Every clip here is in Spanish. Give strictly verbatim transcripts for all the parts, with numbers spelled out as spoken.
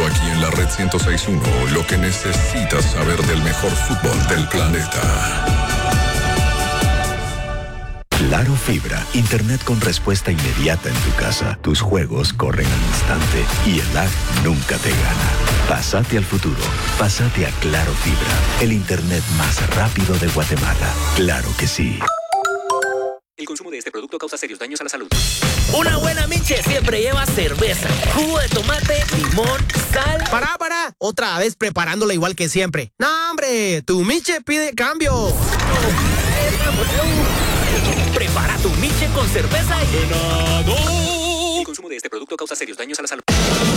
Aquí en la Red ciento seis punto uno, lo que necesitas saber del mejor fútbol del planeta. Claro Fibra, internet con respuesta inmediata en tu casa. Tus juegos corren al instante y el lag nunca te gana. Pásate al futuro. Pásate a Claro Fibra, el internet más rápido de Guatemala. Claro que sí. El consumo de este producto causa serios daños a la salud. Una buena miche siempre lleva cerveza, jugo de tomate, limón, sal. Pará, pará. Otra vez preparándola igual que siempre. No, hombre, tu miche pide cambio. Prepara tu miche con cerveza y helado. El consumo de este producto causa serios daños a la salud.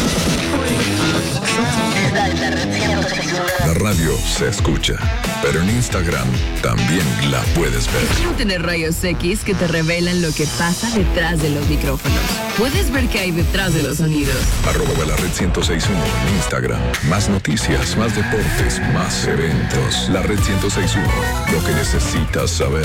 La radio se escucha, pero en Instagram también la puedes ver. ¿Cómo tener rayos X que te revelan lo que pasa detrás de los micrófonos? Puedes ver qué hay detrás de los sonidos. Arroba la Red ciento seis punto uno en Instagram. Más noticias, más deportes, más eventos. La Red ciento seis punto uno, lo que necesitas saber.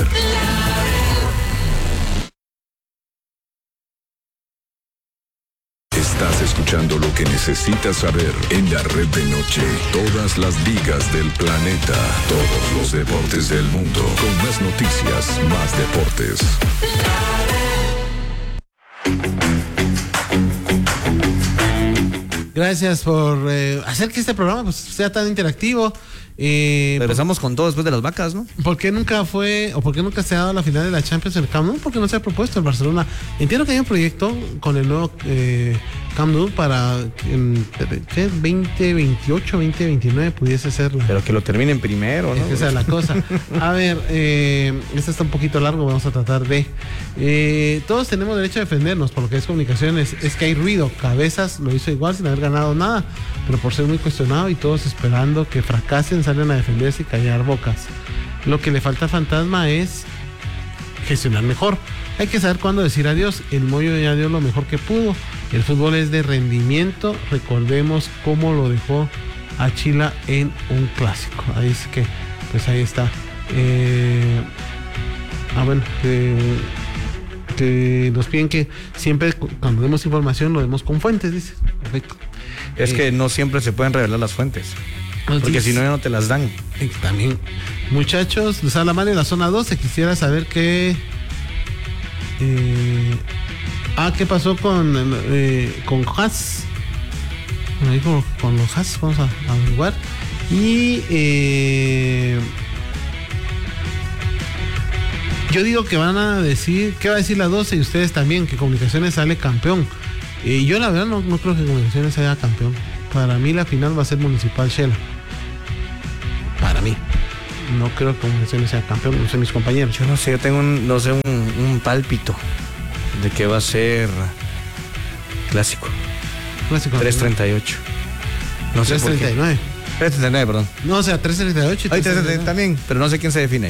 Estás escuchando lo que necesitas saber en la Red de Noche. Todas las ligas del planeta, todos los deportes del mundo. Con más noticias, más deportes. Gracias por eh, hacer que este programa pues, sea tan interactivo. Eh, Regresamos con todo después de las vacas, ¿no? ¿Por qué nunca fue, o por qué nunca se ha dado la final de la Champions en el Camp Nou? Porque no se ha propuesto el Barcelona. Entiendo que hay un proyecto con el nuevo eh, Camp Nou para en, ¿qué? veinte veintiocho, veinte veintinueve pudiese ser. La... Pero que lo terminen primero, ¿no? Esa es la cosa. A ver, eh, este está un poquito largo, vamos a tratar de... Eh, todos tenemos derecho a defendernos por lo que es comunicaciones. Es que hay ruido. Cabezas lo hizo igual sin haber ganado nada, pero por ser muy cuestionado y todos esperando que fracasen, salen a defenderse y callar bocas. Lo que le falta a Fantasma es gestionar mejor. Hay que saber cuándo decir adiós. El Moyo ya dio lo mejor que pudo. El fútbol es de rendimiento. Recordemos cómo lo dejó a Chila en un clásico. Ahí es que, pues ahí está. Eh, ah, bueno, que, que nos piden que siempre cuando demos información lo demos con fuentes, dice. Perfecto. Es eh, que no siempre se pueden revelar las fuentes. Porque si no, ya no te las dan. También. Muchachos, les habla Mario de la zona doce. Quisiera saber qué. Eh, ah, ¿qué pasó con, eh, con Haas? Ahí con, con los Haas, vamos a, a averiguar. Y. Eh, yo digo que van a decir. ¿Qué va a decir la doce? Y ustedes también, que Comunicaciones sale campeón. Y yo, la verdad, no, no creo que Comunicaciones sea campeón. Para mí, la final va a ser Municipal Shela. Para mí. No creo que Comunicaciones sea campeón, no sé mis compañeros. Yo no sé, yo tengo un, no sé, un, un pálpito de que va a ser clásico. Clásico. tres treinta y ocho. No sé tres treinta y nueve. tres treinta y nueve, perdón. No, o sea, tres treinta y ocho. Ay, tres treinta y nueve también, pero no sé quién se define ahí.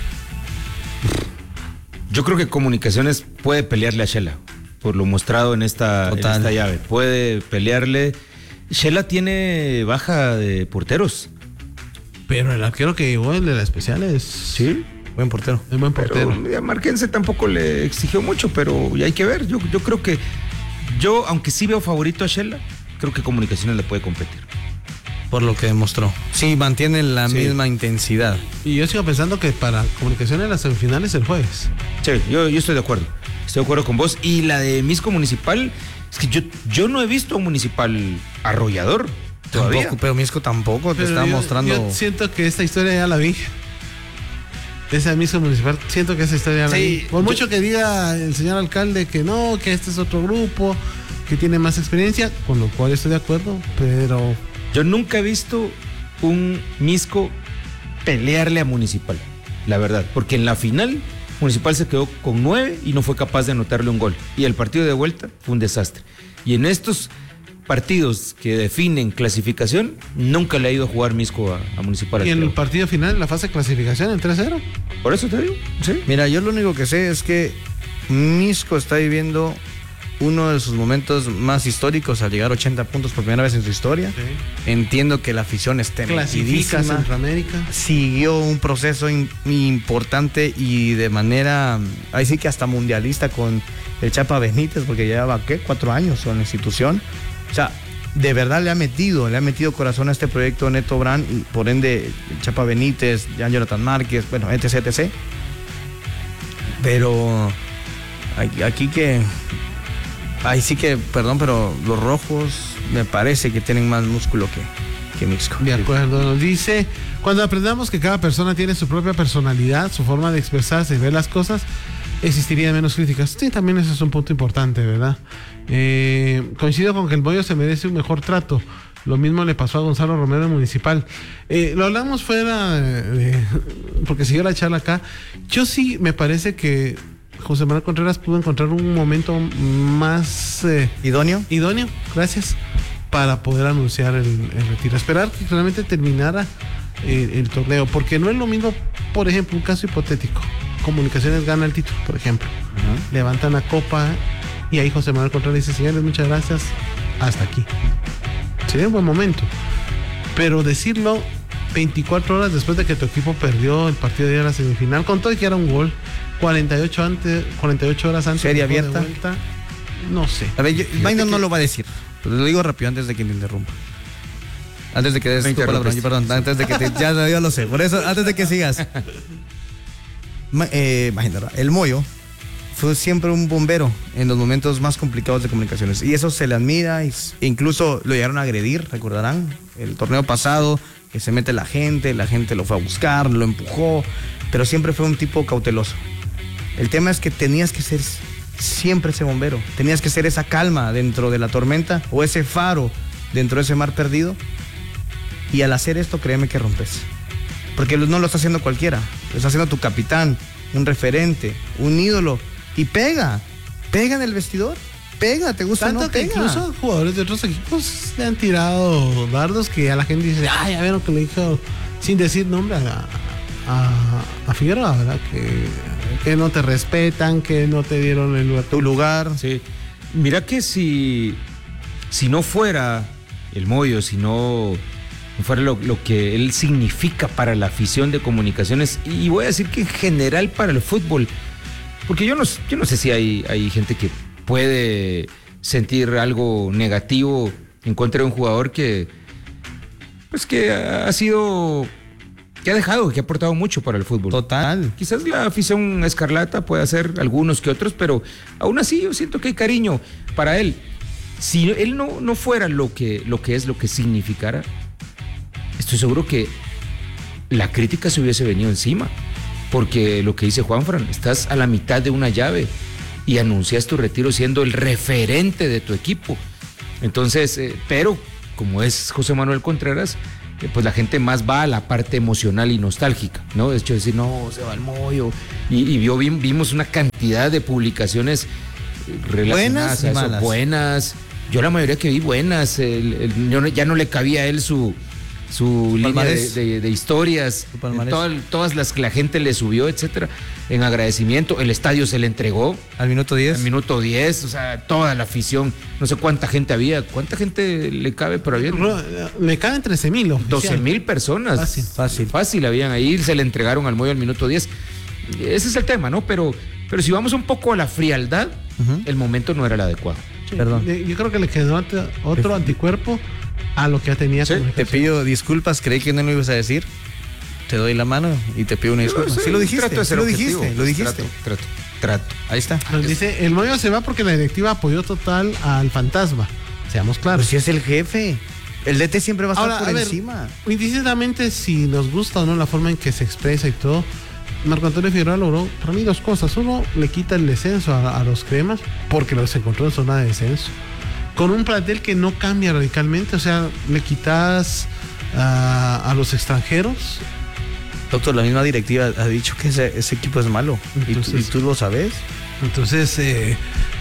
Yo creo que Comunicaciones puede pelearle a Shela, por lo mostrado en esta, en esta llave. Puede pelearle. Shela tiene baja de porteros. Pero el arquero que llegó, el de la especial, es... Sí, buen portero. Es buen portero. Pero a Marquense tampoco le exigió mucho, pero ya hay que ver. Yo, yo creo que... Yo, aunque sí veo favorito a Shela, creo que Comunicaciones le puede competir. Por lo que demostró. Sí, mantienen la sí. misma intensidad. Y yo sigo pensando que para Comunicaciones las semifinales el jueves. Sí, yo, yo estoy de acuerdo. Estoy de acuerdo con vos. Y la de Misco Municipal... Es que yo, yo no he visto a un Municipal arrollador todavía. Tampoco, pero Misco tampoco te pero está yo, mostrando. Yo siento que esta historia ya la vi. Esa Misco Municipal, siento que esa historia ya la sí, vi. Por yo, mucho que diga el señor alcalde que no, que este es otro grupo, que tiene más experiencia, con lo cual estoy de acuerdo, pero... Yo nunca he visto un Misco pelearle a Municipal, la verdad, porque en la final... Municipal se quedó con nueve y no fue capaz de anotarle un gol. Y el partido de vuelta fue un desastre. Y en estos partidos que definen clasificación, nunca le ha ido a jugar Misco a, a Municipal. ¿Y en el partido final, en la fase de clasificación, en tres cero? Por eso te digo, sí. Mira, yo lo único que sé es que Misco está viviendo uno de sus momentos más históricos al llegar a ochenta puntos por primera vez en su historia. Sí. Entiendo que la afición está clasifica Centroamérica. Siguió un proceso in, importante y de manera, ahí sí que hasta mundialista con el Chapa Benítez, porque llevaba, ¿qué? Cuatro años con la institución. O sea, de verdad le ha metido, le ha metido corazón a este proyecto Neto Brand y por ende Chapa Benítez, Jan Jonathan Márquez, bueno, etc, etcétera. Pero aquí, aquí que, ahí sí que, perdón, pero los rojos me parece que tienen más músculo que, que Mixco. De acuerdo, nos dice, cuando aprendamos que cada persona tiene su propia personalidad, su forma de expresarse y ver las cosas, existiría menos críticas. Sí, también ese es un punto importante, ¿verdad? Eh, coincido con que el Moyo se merece un mejor trato. Lo mismo le pasó a Gonzalo Romero en Municipal. Eh, lo hablamos fuera de, de, porque siguió la charla acá. Yo sí me parece que José Manuel Contreras pudo encontrar un momento más eh, idóneo. Idóneo, gracias, para poder anunciar el, el retiro. Esperar que realmente terminara eh, el torneo, porque no es lo mismo, por ejemplo, un caso hipotético. Comunicaciones gana el título, por ejemplo. Uh-huh. Levantan la copa y ahí José Manuel Contreras dice, señores, muchas gracias, hasta aquí. Sería un buen momento. Pero decirlo veinticuatro horas después de que tu equipo perdió el partido de la semifinal, con todo y que era un gol, cuarenta y ocho, antes, cuarenta y ocho horas antes. Serie abierta. De vuelta, no sé. A ver, Maynard no lo va a decir, pero lo digo rápido antes de que me interrumpa. Antes de que des tu palabra, perdón, antes de que te, ya yo lo sé, por eso, antes de que sigas. Eh, el Moyo fue siempre un bombero en los momentos más complicados de comunicaciones y eso se le admira, e incluso lo llegaron a agredir, recordarán el torneo pasado, que se mete la gente, la gente lo fue a buscar, lo empujó, pero siempre fue un tipo cauteloso. El tema es que tenías que ser siempre ese bombero, tenías que ser esa calma dentro de la tormenta o ese faro dentro de ese mar perdido, y al hacer esto créeme que rompes. Porque no lo está haciendo cualquiera, lo está haciendo tu capitán, un referente, un ídolo, y pega, pega en el vestidor, pega, te gusta o no, tanto que pega. Incluso jugadores de otros equipos le han tirado dardos que a la gente dice, ay, ya vieron que le dijo, sin decir nombre a, a, a Figueroa, ¿verdad? Que, que no te respetan, que no te dieron el lugar, tu lugar. Sí. Mira que si, si no fuera el Moyo, si no... fuera lo, lo que él significa para la afición de Comunicaciones, y voy a decir que en general para el fútbol, porque yo no, yo no sé si hay, hay gente que puede sentir algo negativo en contra de un jugador que pues que ha sido, que ha dejado, que ha aportado mucho para el fútbol. Total. Quizás la afición escarlata puede hacer algunos que otros, pero aún así yo siento que hay cariño para él. Si él no, no fuera lo que, lo que es, lo que significara, estoy seguro que la crítica se hubiese venido encima, porque lo que dice Juanfran, estás a la mitad de una llave y anuncias tu retiro siendo el referente de tu equipo. Entonces, eh, pero como es José Manuel Contreras, eh, pues la gente más va a la parte emocional y nostálgica, ¿no? De hecho, decir, no, se va el Moyo. Y, y vio, vimos una cantidad de publicaciones relacionadas buenas y a eso, malas. Buenas. Yo la mayoría que vi buenas, el, el, yo no, ya no le cabía a él su... su línea de, de, de historias, todo, todas las que la gente le subió, etcétera, en agradecimiento. El estadio se le entregó al minuto diez. Al minuto diez, o sea, toda la afición, no sé cuánta gente había, cuánta gente le cabe, pero había. Le caben trece mil, doce mil personas. Fácil. Fácil. Fácil habían ahí, se le entregaron al Moyo al minuto diez. Ese es el tema, ¿no? Pero, pero si vamos un poco a la frialdad, uh-huh. el momento no era el adecuado. Sí, perdón. Yo creo que le quedó otro anticuerpo a lo que ya tenía. Sí, te pido disculpas, creí que no lo ibas a decir. Te doy la mano y te pido una disculpa. Sí, sí lo dijiste, sí lo dijiste, lo dijiste. Trato, trato, trato. Ahí está. Nos dice, el Moyo se va porque la directiva apoyó total al fantasma. Seamos claros. Pues si es el jefe. El D T siempre va a estar Ahora, por a ver, encima. Indistintamente si nos gusta o no la forma en que se expresa y todo, Marco Antonio Figueroa logró para mí dos cosas. Uno, le quita el descenso a, a los cremas porque los encontró en zona de descenso. Con un plantel que no cambia radicalmente, o sea, le quitas uh, a los extranjeros. Doctor, la misma directiva ha dicho que ese, ese equipo es malo. Entonces, ¿Y, tú, ¿Y tú lo sabes? Entonces, eh,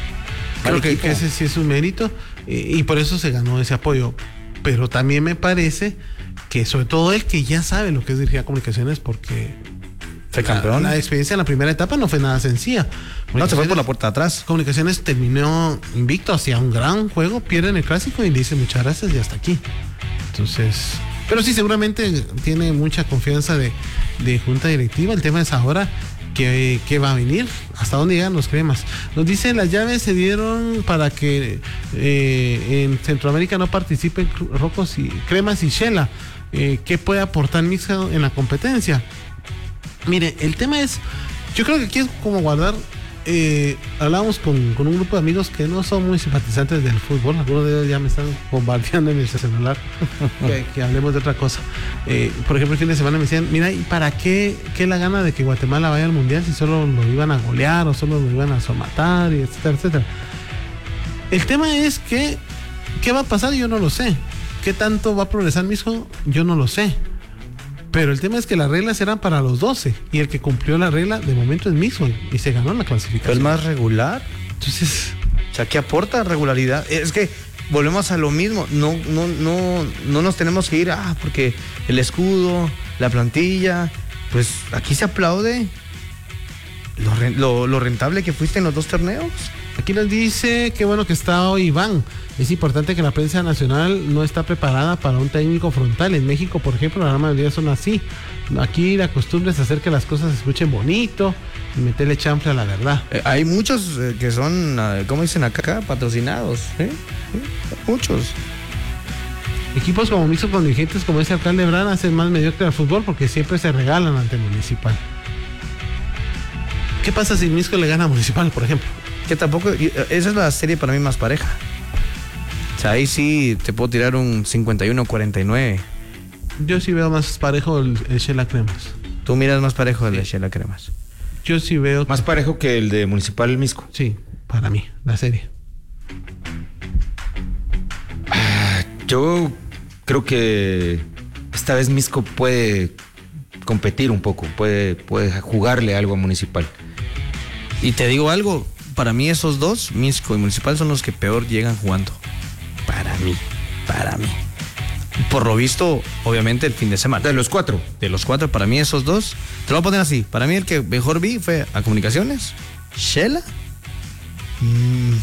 creo que, que ese sí es un mérito y, y por eso se ganó ese apoyo. Pero también me parece que, sobre todo él, que ya sabe lo que es dirigir a Comunicaciones, porque fue campeón. La, la experiencia en la primera etapa no fue nada sencilla. No, se fue por la puerta de atrás. Comunicaciones terminó invicto hacia un gran juego, pierden el clásico y le dice muchas gracias y hasta aquí. Entonces, pero sí, seguramente tiene mucha confianza de, de junta directiva. El tema es ahora ¿Qué, ¿Qué va a venir? ¿Hasta dónde llegan los cremas? Nos dice, las llaves se dieron para que eh, en Centroamérica no participen Rocos y Cremas y Shela. Eh, ¿Qué puede aportar Mixco en la competencia? Mire, el tema es, yo creo que aquí es como guardar, eh, hablábamos con, con un grupo de amigos que no son muy simpatizantes del fútbol, algunos de ellos ya me están bombardeando en el celular, que, que hablemos de otra cosa. Eh, por ejemplo, el fin de semana me decían, mira, ¿y para qué, qué la gana de que Guatemala vaya al Mundial si solo lo iban a golear o solo lo iban a somatar, y etcétera, etcétera? El tema es que, ¿qué va a pasar? Yo no lo sé. ¿Qué tanto va a progresar Mixco? Yo no lo sé. Pero el tema es que las reglas eran para los doce y el que cumplió la regla de momento es Mixco y se ganó la clasificación. ¿Es más regular? Entonces, o sea, ¿qué aporta regularidad? Es que volvemos a lo mismo. No, no, no, no nos tenemos que ir, ah, porque el escudo, la plantilla, pues aquí se aplaude lo, lo, lo rentable que fuiste en los dos torneos. Aquí nos dice, qué bueno que está hoy Iván. Es importante que la prensa nacional no está preparada para un técnico frontal. En México, por ejemplo, la gran mayoría son así. Aquí la costumbre es hacer que las cosas se escuchen bonito y meterle chanfle a la verdad. Eh, hay muchos eh, que son, eh, ¿cómo dicen acá? Patrocinados. ¿eh? ¿Sí? Muchos. Equipos como Mixco con dirigentes como ese alcalde Brand hacen más mediocre al fútbol porque siempre se regalan ante Municipal. ¿Qué pasa si Mixco le gana a Municipal, por ejemplo? Que tampoco, esa es la serie para mí más pareja. O sea, ahí sí te puedo tirar un cincuenta y uno cuarenta y nueve. Yo sí veo más parejo el, el Shela Cremas. Tú miras más parejo el de Shela Cremas. Yo sí veo... Más parejo que el de Municipal Mixco. Sí, para mí, la serie. Ah, yo creo que esta vez Mixco puede competir un poco, puede, puede jugarle algo a Municipal. Y te digo algo, para mí esos dos, Mixco y Municipal, son los que peor llegan jugando. Para mí, para mí. Por lo visto, obviamente, el fin de semana. De los cuatro. De los cuatro, para mí esos dos, te lo voy a poner así. Para mí el que mejor vi fue a Comunicaciones, Shela. Mm.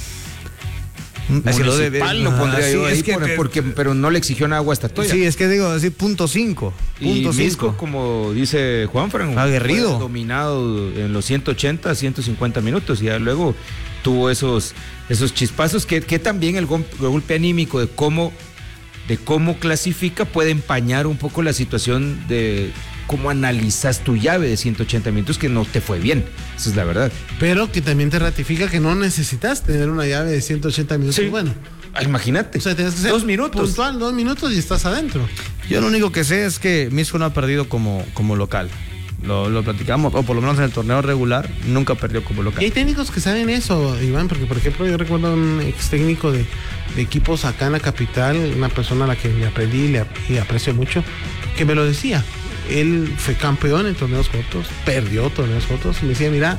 Municipal lo pondría ah, yo sí, ahí, es que, por, porque, pero no le exigió nada agua hasta Toya. Sí, es que digo, así, punto cinco. Y Punto Mixco, cinco. como dice Juanfran, aguerrido, dominado en los ciento ochenta, ciento cincuenta minutos, y ya luego tuvo esos, esos chispazos que, que también el golpe, el golpe anímico de cómo, de cómo clasifica puede empañar un poco la situación de cómo analizas tu llave de ciento ochenta minutos, que no te fue bien, esa es la verdad. Pero que también te ratifica que no necesitas tener una llave de ciento ochenta minutos. Sí. Bueno, imagínate, o sea, tienes que ser dos minutos. puntual, dos minutos y estás adentro. Yo lo único que sé es que Mixco no ha perdido como, como local. Lo, lo platicamos, o por lo menos en el torneo regular, nunca perdió como local. Y hay técnicos que saben eso, Iván, porque por ejemplo yo recuerdo un ex técnico de, de equipos acá en la capital, una persona a la que le aprendí y le y aprecio mucho, que me lo decía. Él fue campeón en torneos cortos, perdió torneos cortos, y me decía, mira,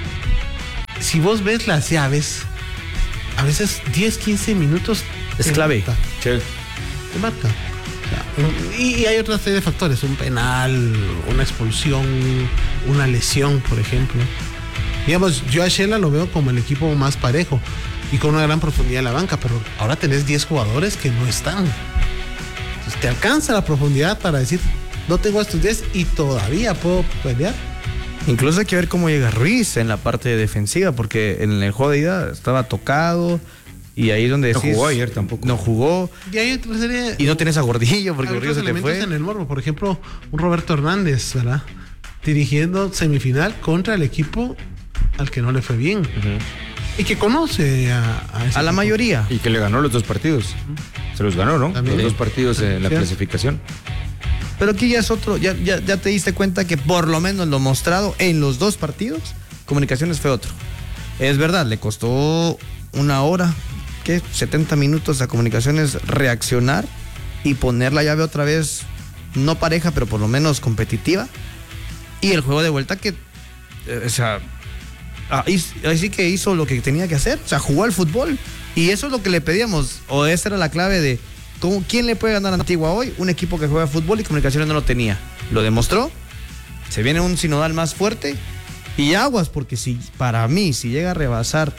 si vos ves las llaves, a veces diez, quince minutos es clave. Marca, sí. te marca. O sea, y, y hay otra serie de factores, un penal, una expulsión, una lesión, por ejemplo. Digamos, yo a Shela lo veo como el equipo más parejo y con una gran profundidad en la banca, pero ahora tenés diez jugadores que no están. Entonces te alcanza la profundidad para decir, no tengo estos diez y todavía puedo pelear. Incluso hay que ver cómo llega Ruiz en la parte defensiva, porque en el juego de ida estaba tocado y ahí es donde no decís, jugó ayer tampoco. No jugó. Y hay otra serie. Y no tienes a Gordillo porque hay Gordillo otros se te elementos fue. en el morbo. Por ejemplo, un Roberto Hernández, ¿verdad? Dirigiendo semifinal contra el equipo al que no le fue bien. Uh-huh. Y que conoce a, a, ese a la mayoría. Y que le ganó los dos partidos. Uh-huh. Se los ganó, ¿no? También. Los dos partidos en la sí. clasificación. Pero aquí ya es otro, ya, ya, ya te diste cuenta que por lo menos lo mostrado en los dos partidos, Comunicaciones fue otro. Es verdad, le costó una hora, ¿qué? setenta minutos a Comunicaciones reaccionar y poner la llave otra vez, no pareja, pero por lo menos competitiva. Y el juego de vuelta que, eh, o sea, ahí, ahí sí que hizo lo que tenía que hacer, o sea, jugó al fútbol. Y eso es lo que le pedíamos, o esa era la clave de ¿cómo, quién le puede ganar a Antigua hoy? Un equipo que juega fútbol y Comunicaciones no lo tenía. Lo demostró, se viene un sinodal más fuerte y aguas, porque si para mí, si llega a rebasar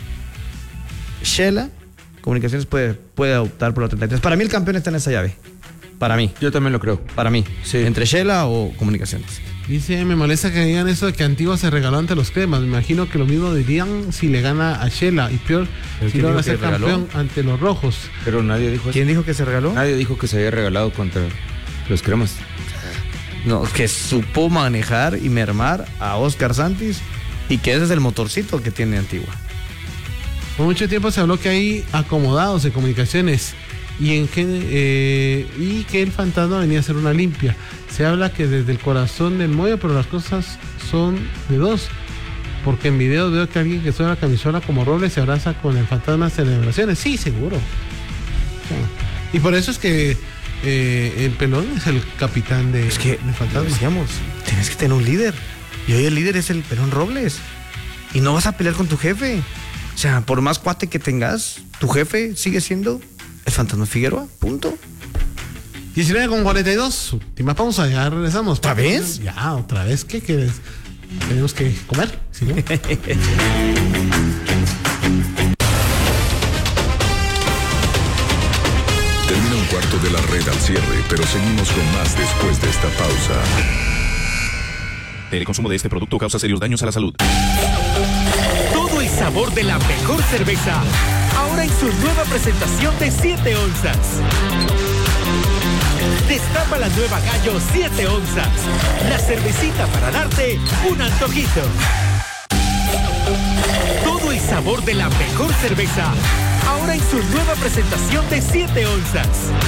Shela, Comunicaciones puede, puede optar por la treinta y tres. Para mí el campeón está en esa llave, para mí. Yo también lo creo. Para mí, sí. Entre Shela o Comunicaciones. Dice, me molesta que digan eso de que Antigua se regaló ante los cremas. Me imagino que lo mismo dirían si le gana a Shela. Y peor, si logra dijo ser que regaló? campeón ante los rojos. Pero nadie dijo eso. ¿Quién dijo que se regaló? Nadie dijo que se había regalado contra los cremas. No, que supo manejar y mermar a Oscar Santis y que ese es el motorcito que tiene Antigua. Por mucho tiempo se habló que hay acomodados de comunicaciones y, en que, eh, y que el fantasma venía a hacer una limpia. Se habla que desde el corazón del muelle, pero las cosas son de dos. Porque en videos veo que alguien que suena la camisola como Robles se abraza con el fantasma en celebraciones. Sí, seguro. Y por eso es que eh, el pelón es el capitán de, Es que, de fantasma. decíamos, tienes que tener un líder. Y hoy el líder es el pelón Robles. Y no vas a pelear con tu jefe. O sea, por más cuate que tengas, tu jefe sigue siendo el fantasma Figueroa. Punto. diecinueve con cuarenta y dos. Última pausa, ya regresamos. ¿Otra vez? Ya, otra vez. ¿Qué quieres? Tenemos que comer, ¿sí, no? Termina un cuarto de la red al cierre, pero seguimos con más después de esta pausa. El consumo de este producto causa serios daños a la salud. Todo el sabor de la mejor cerveza, ahora en su nueva presentación de siete onzas. Destapa la nueva Gallo siete onzas, la cervecita para darte un antojito. Todo el sabor de la mejor cerveza, ahora en su nueva presentación de siete onzas.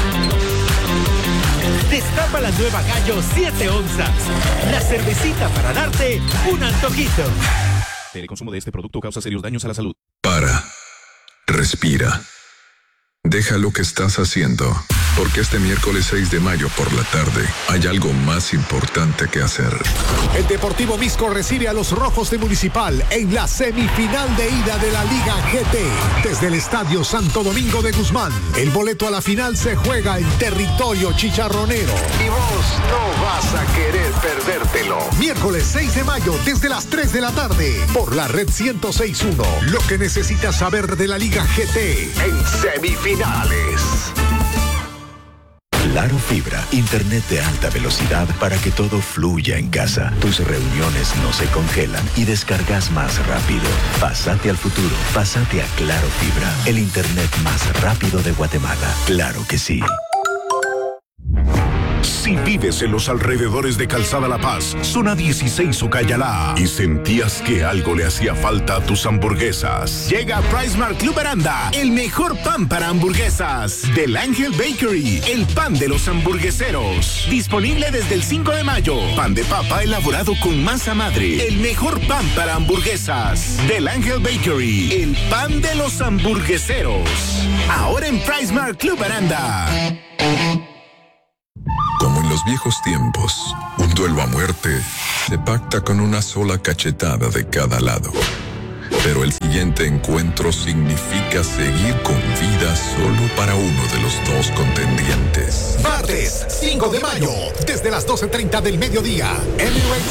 Destapa la nueva Gallo siete onzas, la cervecita para darte un antojito. El consumo de este producto causa serios daños a la salud. Para. Respira. Deja lo que estás haciendo, porque este miércoles seis de mayo por la tarde hay algo más importante que hacer. El Deportivo Misco recibe a los Rojos de Municipal en la semifinal de ida de la Liga G T. Desde el Estadio Santo Domingo de Guzmán, el boleto a la final se juega en territorio chicharronero. Y vos no vas a querer perdértelo. Miércoles seis de mayo desde las tres de la tarde por la red ciento seis punto uno. Lo que necesitas saber de la Liga G T en semifinales. Claro Fibra, internet de alta velocidad para que todo fluya en casa. Tus reuniones no se congelan y descargas más rápido. Pásate al futuro, pásate a Claro Fibra, el internet más rápido de Guatemala. Claro que sí. Si vives en los alrededores de Calzada La Paz, zona dieciséis o Cayalá, y sentías que algo le hacía falta a tus hamburguesas, llega a PriceMart Club Aranda, el mejor pan para hamburguesas, del Ángel Bakery, el pan de los hamburgueseros. Disponible desde el cinco de mayo. Pan de papa elaborado con masa madre, el mejor pan para hamburguesas, del Ángel Bakery, el pan de los hamburgueseros. Ahora en PriceMart Club Aranda. Como en los viejos tiempos, un duelo a muerte se pacta con una sola cachetada de cada lado. Pero el siguiente encuentro significa seguir con vida solo para uno de los dos contendientes. Martes cinco de mayo, desde las doce treinta del mediodía, Emirates